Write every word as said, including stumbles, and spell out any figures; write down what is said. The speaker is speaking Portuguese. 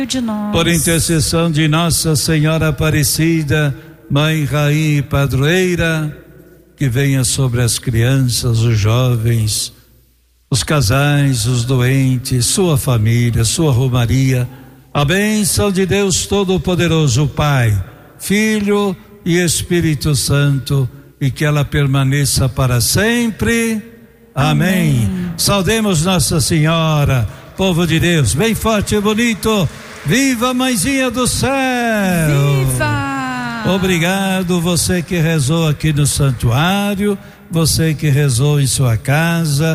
de nós. Por intercessão de Nossa Senhora Aparecida, Mãe, Rainha e Padroeira, que venha sobre as crianças, os jovens, os casais, os doentes, sua família, sua romaria, a bênção de Deus Todo-Poderoso, Pai, Filho e Espírito Santo, e que ela permaneça para sempre. Amém. Amém. Saudemos Nossa Senhora, povo de Deus, bem forte e bonito. Viva Mãezinha do Céu! Viva! Obrigado você que rezou aqui no santuário, você que rezou em sua casa.